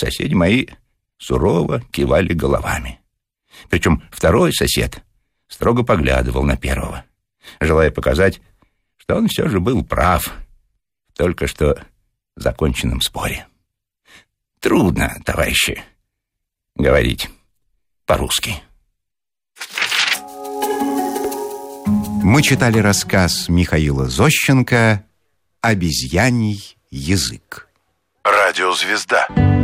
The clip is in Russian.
Соседи мои сурово кивали головами. Причем второй сосед строго поглядывал на первого, желая показать, что он все же был прав в только что законченном споре. Трудно, товарищи, говорить по-русски. Мы читали рассказ Михаила Зощенко «Обезьяний язык». Радиозвезда.